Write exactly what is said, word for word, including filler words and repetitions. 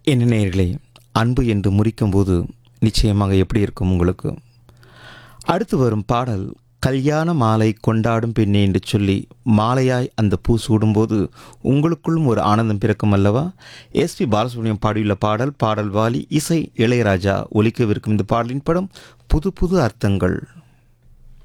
என்ன நேயர்களே, அன்பு என்று முறிக்கும்போது நிச்சயமாக எப்படி இருக்கும் உங்களுக்கு? அடுத்து வரும் பாடல் கல்யாண மாலை கொண்டாடும் பெண்ணே என்று சொல்லி மாலையாய் அந்த பூ சூடும்போது உங்களுக்குள்ளும் ஒரு ஆனந்தம் பிறக்கும் அல்லவா? எஸ்பி பாலசுப்ரமணியம் பாடியுள்ள பாடல் பாடல் வாலி இசை இளையராஜா ஒலிக்கவிருக்கும் இந்த பாடலின் படம் புது புது அர்த்தங்கள்.